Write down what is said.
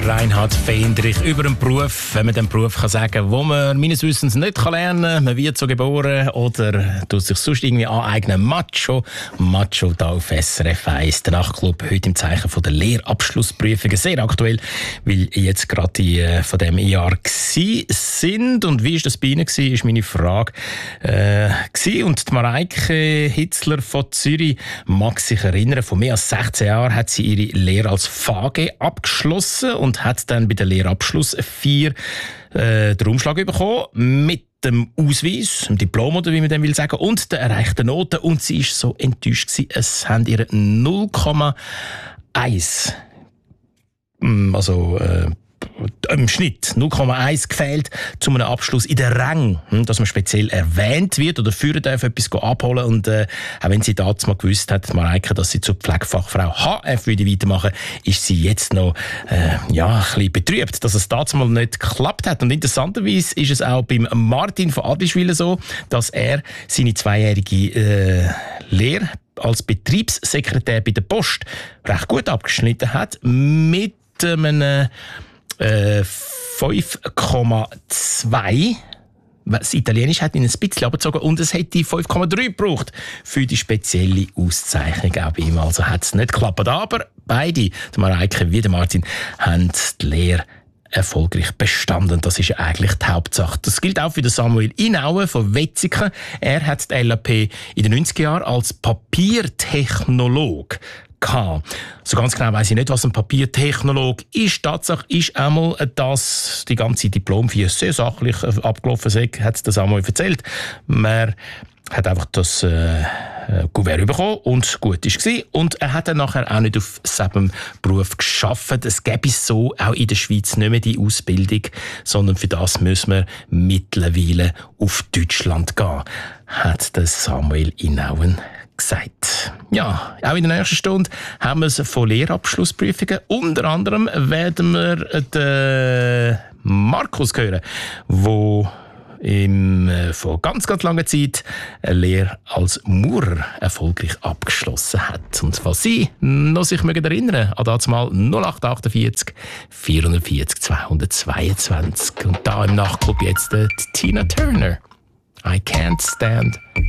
Reinhard Fendrich über einen Beruf, wenn man den Beruf kann sagen, wo man meines Wissens nicht lernen kann. Man wird so geboren oder tut sich sonst irgendwie aneignen. Macho da auf SRF 1. Der Nachtclub heute im Zeichen von der Lehrabschlussprüfungen. Sehr aktuell, weil jetzt gerade die von diesem Jahr sind. Und wie war das bei Ihnen, ist meine Frage. Und die Mareike Hitzler von Zürich mag sich erinnern, vor mehr als 16 Jahren hat sie ihre Lehre als VG abgeschlossen und hat dann bei der Lehrabschluss 4 den Umschlag bekommen mit dem Ausweis, dem Diplom oder wie man dem will sagen, und der erreichten Noten. Und sie war so enttäuscht gewesen, es haben ihr 0,1 im Schnitt 0,1 gefehlt zu einem Abschluss in der Rang, dass man speziell erwähnt wird oder führen darf, etwas abholen. Und auch wenn sie damals mal gewusst hat, Mareike, dass sie zur Pflegefachfrau HF weitermachen würde, ist sie jetzt noch ein bisschen betrübt, dass es damals mal nicht geklappt hat. Und interessanterweise ist es auch beim Martin von Adlischwil so, dass er seine 2-jährige Lehre als Betriebssekretär bei der Post recht gut abgeschnitten hat mit einem 5,2. Das Italienisch hat ihn ein bisschen abgezogen und es hätte 5,3 gebraucht für die spezielle Auszeichnung auch bei ihm. Also hat es nicht geklappt. Aber beide, die Mareike wie der Martin, haben die Lehre erfolgreich bestanden. Das ist ja eigentlich die Hauptsache. Das gilt auch für den Samuel Inauen von Wetzikon. Er hat die LAP in den 90er Jahren als Papiertechnolog gehabt. So ganz genau weiss ich nicht, was ein Papiertechnolog ist. Tatsache ist einmal, dass die ganze Diplom-4 sehr sachlich abgelaufen ist, hat das einmal erzählt. Man hat einfach das Kuvert bekommen und gut war. Und er hat dann nachher auch nicht auf selben Beruf gearbeitet. Es gäbe so auch in der Schweiz nicht mehr die Ausbildung, sondern für das müssen wir mittlerweile auf Deutschland gehen, hat der Samuel Inauen gesagt. Ja, auch in der nächsten Stunde haben wir es von Lehrabschlussprüfungen. Unter anderem werden wir den Markus hören, der vor ganz langer Zeit eine Lehre als Maurer erfolgreich abgeschlossen hat. Und was Sie noch sich erinnern an das Mal 0848 440 222. Und da im Nachtclub jetzt die Tina Turner. I can't stand